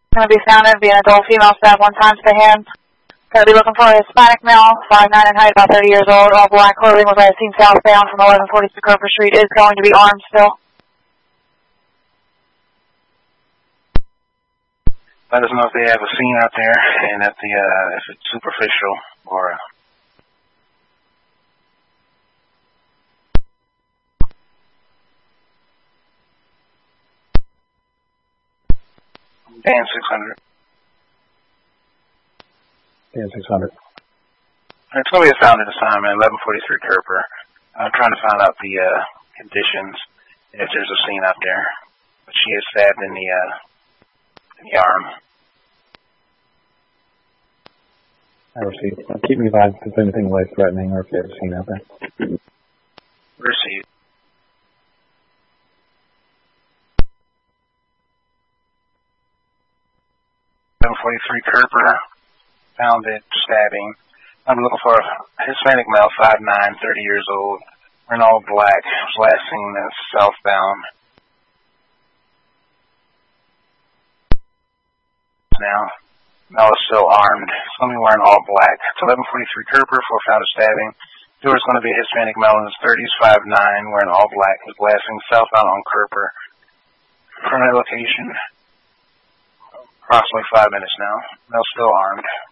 Going to be found in being an adult female, stab 1 time to the hand. Going to be looking for a Hispanic male, 5'9" in height, about 30 years old, all black clothing, was last seen southbound from 1142 Cooper Street, is going to be armed still. Let us know if they have a scene out there and if it's superficial or Dan 600. Dan 600. It's going to be a founded assignment, 1143 Kerper. I'm trying to find out the conditions, if there's a scene out there. But she is stabbed in the arm. I received. Keep me advised if there's anything life threatening or if you have a scene out there. Received. Kerper, founded stabbing. I'm looking for a Hispanic male, 5'9", 30 years old, wearing all black, was last seen southbound. Now, Mel is still armed. He's going to be wearing all black. It's 1143 Kerper for founded stabbing. Doer's going to be a Hispanic male in his 30s, 5'9", wearing all black, was last seen southbound on Kerper. From that location. Approximately 5 minutes now. Mel's still armed.